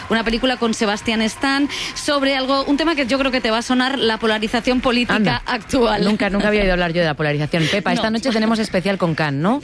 una película con Sebastián Stan sobre un tema que yo creo que te va a sonar, la polarización política actual. Nunca había oído hablar yo de la polarización. Pepa, esta noche tenemos especial con Cannes, ¿no?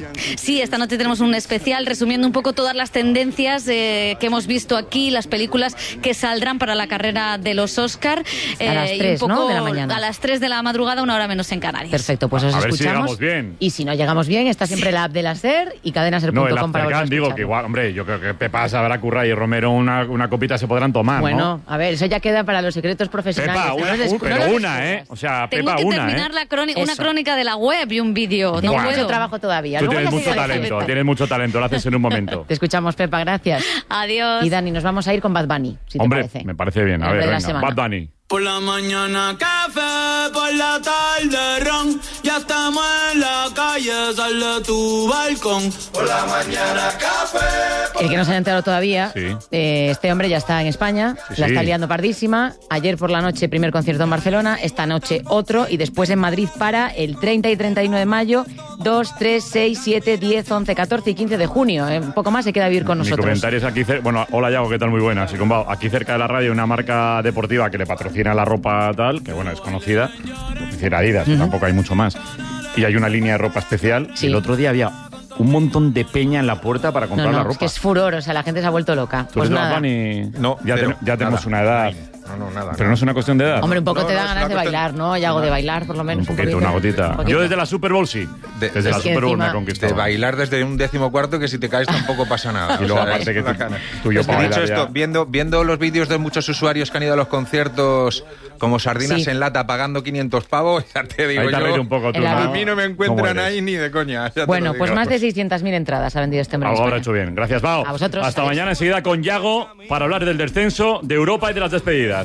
Sí, esta noche tenemos un especial resumiendo un poco todas las tendencias que hemos visto aquí, las películas que saldrán para la carrera de los Oscar. A las 3, ¿no? De la mañana. A las 3 de la madrugada, una hora menos en Canarias. Perfecto, pues os escuchamos. A ver si llegamos bien. Y si no llegamos bien, está siempre la app de la SER y cadenaser.com para volver a digo que igual, hombre, yo creo que Pepa sabrá currar y Romero una copita se podrán tomar, bueno, ¿no? A ver, eso ya queda para los secretos profesionales. Pepa, una, ¿eh? O sea, Tengo Pepa, que una, terminar una crónica de la web y un vídeo. Tengo No mucho puedo. trabajo todavía. Tú Luego tienes mucho talento, lo haces en un momento. Te escuchamos, Pepa, gracias. Adiós. Y Dani, nos vamos a ir con Bad Bunny, si te Hombre, parece. me parece bien. A ver, venga, Bad Bunny. Por la mañana café, por la tarde ron. Ya estamos en la calle, sal de tu balcón. Por la mañana café. El que no se haya enterado todavía, Sí. Este hombre ya está en España, la está liando pardísima. Ayer por la noche, primer concierto en Barcelona, esta noche otro, y después en Madrid para el 30 y 31 de mayo, 2, 3, 6, 7, 10, 11, 14 y 15 de junio. Un poco más se queda a vivir con nosotros. Mi comentario es aquí bueno, hola Yago, ¿qué tal? Muy buena. Aquí cerca de la radio, una marca deportiva que le patrocina la ropa tal, que bueno, es conocida, decir Adidas, que tampoco hay mucho más. Y hay una línea de ropa especial. Sí. Y el otro día había un montón de peña en la puerta para comprar la ropa. Es que es furor, o sea, la gente se ha vuelto loca. ¿Tú Pues eres de nada. Bad Bunny? No, ya tenemos una edad. No, nada. Pero no es una cuestión de edad. Hombre, un poco No, te da es ganas una de cuestión- bailar, ¿no? Y hago de bailar, por lo menos. Un poquito, una gotita. Un poquito. Yo desde la Super Bowl sí. Desde la es que Super Bowl me encima- conquistó. De bailar desde un 14º que si te caes tampoco pasa nada. Y luego O sea, aparte es que bacana. tú y yo Es que para dicho bailar esto, ya. viendo los vídeos de muchos usuarios que han ido a los conciertos como sardinas Sí. en lata pagando 500 pavos, ya te digo Ahí te has yo, reído un poco tú, en la- a ¿no? mí no me ¿Cómo encuentran eres? ahí ni de coña. ya te Bueno, lo digo. pues más de 600.000 entradas ha vendido este hombre en Algo habrá España. hecho bien. Gracias, Bao. A vosotros. Hasta Adiós. mañana enseguida con Yago para hablar del descenso, de Europa y de las despedidas.